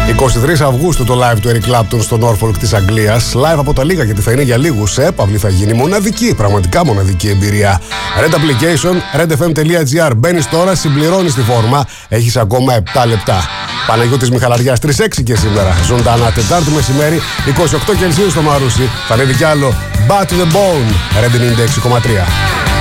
23 Αυγούστου το live του Eric Clapton στο Norfolk της Αγγλίας. Live από τα λίγα, γιατί θα είναι για λίγους. Έπαυλη θα γίνει μοναδική, πραγματικά μοναδική εμπειρία. Red Application, redfm.gr. Μπαίνεις τώρα, συμπληρώνεις τη φόρμα. Έχεις ακόμα 7 λεπτά. Παναγιώτης Μιχαλαριάς, 3-6 και σήμερα. Ζωντανά Τετάρτη μεσημέρι, 28 Κελσίου στο Μαρούσι. Θα ανέβει κι άλλο Back to the Bone, Red 96,3.